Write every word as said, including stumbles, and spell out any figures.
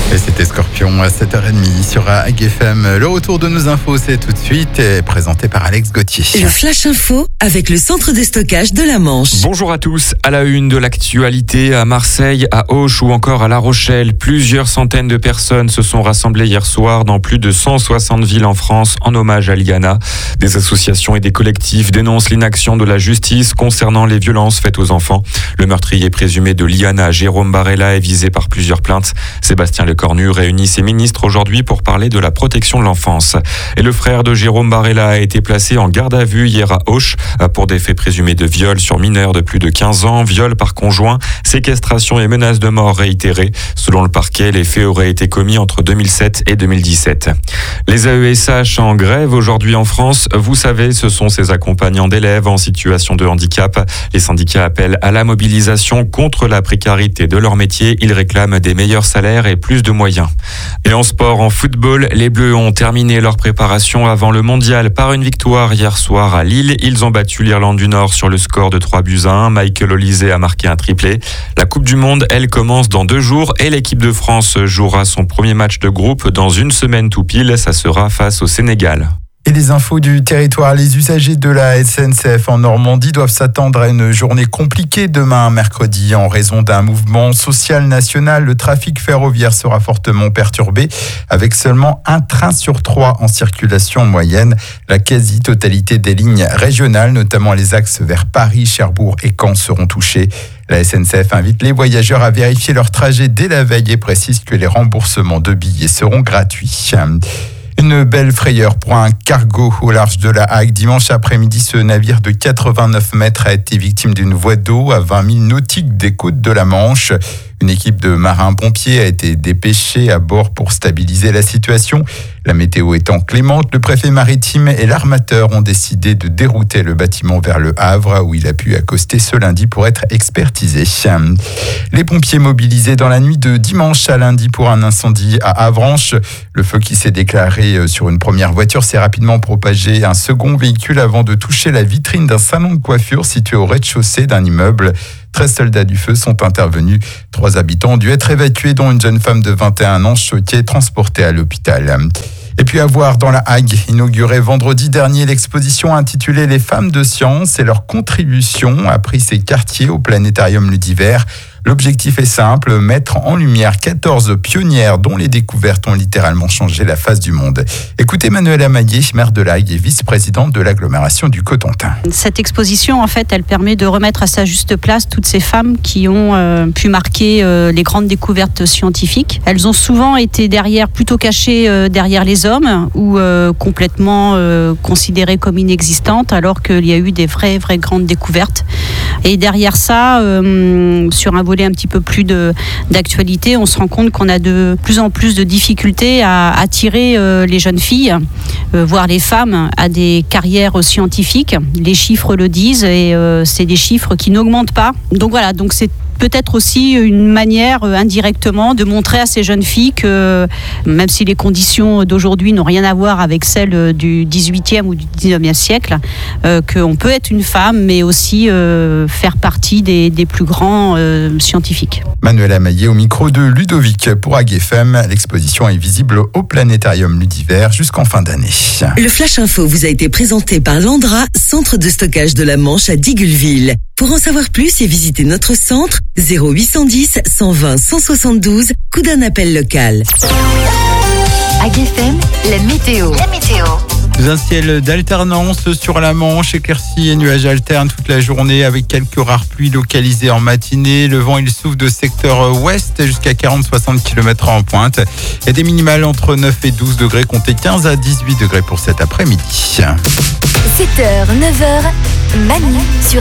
Et c'était Scorpion à sept heures trente sur A G F M. Le retour de nos infos, c'est tout de suite, présenté par Alex Gauthier. Le Flash Info avec le centre de stockage de la Manche. Bonjour à tous. À la une de l'actualité, à Marseille, à Auch ou encore à La Rochelle, plusieurs centaines de personnes se sont rassemblées hier soir dans plus de cent soixante villes en France en hommage à Liana. Des associations et des collectifs dénoncent l'inaction de la justice concernant les violences faites aux enfants. Le meurtrier présumé de Liana, Jérôme Barella, est visé par plusieurs plaintes. Sébastien Lecornu réunit ses ministres aujourd'hui pour parler de la protection de l'enfance. Et le frère de Jérôme Barella a été placé en garde à vue hier à Auch pour des faits présumés de viol sur mineurs de plus de quinze ans, viol par conjoint, séquestration et menaces de mort réitérées. Selon le parquet, les faits auraient été commis entre deux mille sept et deux mille dix-sept. Les A E S H en grève aujourd'hui en France. Vous savez, ce sont ces accompagnants d'élèves en situation de handicap. Les syndicats appellent à la mobilisation contre la précarité de leur métier. Ils réclament des meilleurs salaires et plus de moyens. Et en sport, en football, les Bleus ont terminé leur préparation avant le mondial par une victoire hier soir à Lille. Ils ont battu l'Irlande du Nord sur le score de trois buts à un. Michael Olise a marqué un triplé. La Coupe du Monde, elle, commence dans deux jours et l'équipe de France jouera son premier match de groupe dans une semaine tout pile. Ça sera face au Sénégal. Et les infos du territoire, les usagers de la S N C F en Normandie doivent s'attendre à une journée compliquée demain, mercredi, en raison d'un mouvement social national. Le trafic ferroviaire sera fortement perturbé, avec seulement un train sur trois en circulation moyenne. La quasi-totalité des lignes régionales, notamment les axes vers Paris, Cherbourg et Caen, seront touchés. La S N C F invite les voyageurs à vérifier leur trajet dès la veille et précise que les remboursements de billets seront gratuits. Une belle frayeur pour un cargo au large de la Hague. Dimanche après-midi, ce navire de quatre-vingt-neuf mètres a été victime d'une voie d'eau à vingt milles nautiques des côtes de la Manche. Une équipe de marins-pompiers a été dépêchée à bord pour stabiliser la situation. La météo étant clémente, le préfet maritime et l'armateur ont décidé de dérouter le bâtiment vers le Havre, où il a pu accoster ce lundi pour être expertisé. Les pompiers mobilisés dans la nuit de dimanche à lundi pour un incendie à Avranches. Le feu qui s'est déclaré sur une première voiture s'est rapidement propagé à un second véhicule avant de toucher la vitrine d'un salon de coiffure situé au rez-de-chaussée d'un immeuble. treize soldats du feu sont intervenus. Trois habitants ont dû être évacués, dont une jeune femme de vingt et un ans, choquée, transportée à l'hôpital. Et puis à voir dans la Hague, inaugurée vendredi dernier, l'exposition intitulée « Les femmes de science et leur contribution » a pris ses quartiers au planétarium Ludivert. L'objectif est simple, mettre en lumière quatorze pionnières dont les découvertes ont littéralement changé la face du monde. Écoutez Manuela Maillet, maire de la Hague et vice-présidente de l'agglomération du Cotentin. Cette exposition, en fait, elle permet de remettre à sa juste place toutes ces femmes qui ont euh, pu marquer euh, les grandes découvertes scientifiques. Elles ont souvent été derrière, plutôt cachées euh, derrière les hommes ou euh, complètement euh, considérées comme inexistantes, alors qu'il y a eu des vraies, vraies grandes découvertes. Et derrière ça, euh, sur un volet un petit peu plus de, d'actualité, on se rend compte qu'on a de plus en plus de difficultés à attirer euh, les jeunes filles, euh, voire les femmes, à des carrières scientifiques. Les chiffres le disent et euh, c'est des chiffres qui n'augmentent pas. Donc voilà, donc c'est peut-être aussi une manière euh, indirectement de montrer à ces jeunes filles que même si les conditions d'aujourd'hui n'ont rien à voir avec celles du dix-huitième ou du dix-neuvième siècle, euh, qu'on peut être une femme mais aussi euh, faire partie des, des plus grands euh, scientifiques. Manuela Maillet au micro de Ludovic pour A G F M. L'exposition est visible au planétarium Ludivert jusqu'en fin d'année. Le Flash Info vous a été présenté par Landra, centre de stockage de la Manche à Digulleville. Pour en savoir plus et visiter notre centre, zéro huit cent dix, cent vingt, cent soixante-douze, coup d'un appel local. A G F M, la météo. La météo. Un ciel d'alternance sur la Manche, éclaircies et nuages alternent toute la journée avec quelques rares pluies localisées en matinée. Le vent, il souffle de secteur ouest jusqu'à quarante à soixante kilomètres en pointe. Et des minimales entre neuf et douze degrés, comptez quinze à dix-huit degrés pour cet après-midi. sept heures, neuf heures, Manu sur